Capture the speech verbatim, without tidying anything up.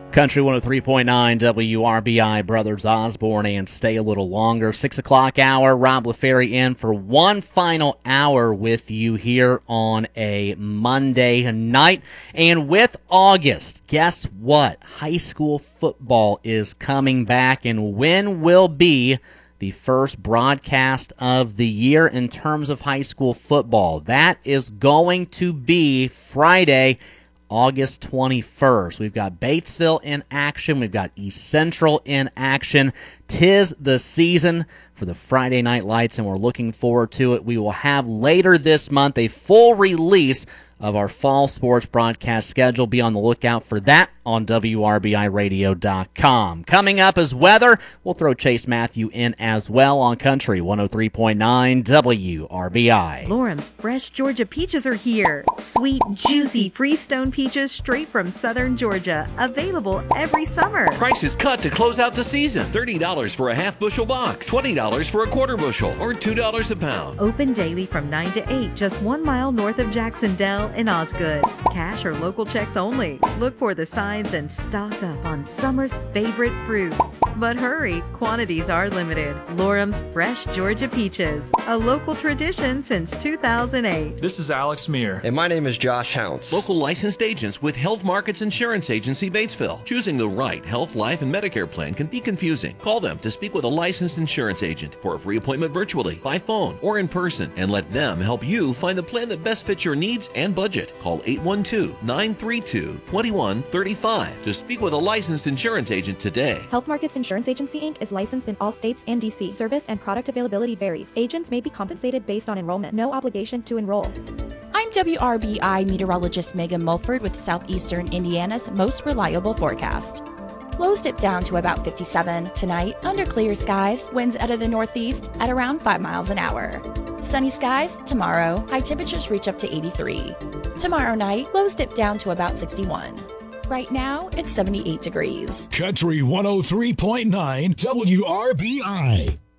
Country one oh three point nine W R B I, Brothers Osborne, and stay a little longer. Six o'clock hour, Rob LaFerry in for one final hour with you here on a Monday night. And with August, guess what? High school football is coming back, and when will be the first broadcast of the year in terms of high school football? That is going to be Friday, August twenty-first. We've got Batesville in action. We've got East Central in action. Tis the season for the Friday Night Lights, and we're looking forward to it. We will have later this month a full release of our fall sports broadcast schedule. Be on the lookout for that on W R B I radio dot com. Coming up is weather. We'll throw Chase Matthew in as well on Country one oh three point nine W R B I. Lorum's fresh Georgia peaches are here. Sweet, juicy Freestone peaches straight from southern Georgia. Available every summer. Prices cut to close out the season. thirty dollars for a half bushel box, twenty dollars for a quarter bushel, or two dollars a pound. Open daily from nine to eight, just one mile north of Jacksonville in Osgood. Cash or local checks only. Look for the signs and stock up on summer's favorite fruit. But hurry, quantities are limited. Lorum's fresh Georgia peaches, a local tradition since two thousand eight. This is Alex Meir. And my name is Josh Hounce. Local licensed agents with Health Markets Insurance Agency, Batesville. Choosing the right health, life, and Medicare plan can be confusing. Call them to speak with a licensed insurance agent for a free appointment virtually, by phone, or in person, and let them help you find the plan that best fits your needs and budget. Call eight one two, nine three two, two one three five to speak with a licensed insurance agent today. Health Markets Insurance Agency, Incorporated is licensed in all states and D C. Service and product availability varies. Agents may be compensated based on enrollment. No obligation to enroll. I'm W R B I meteorologist Megan Mulford with Southeastern Indiana's most reliable forecast. Lows dip down to about fifty-seven. Tonight, under clear skies, winds out of the northeast at around five miles an hour. Sunny skies tomorrow, high temperatures reach up to eighty-three. Tomorrow night, lows dip down to about sixty-one. Right now, it's seventy-eight degrees. Country one oh three point nine W R B I.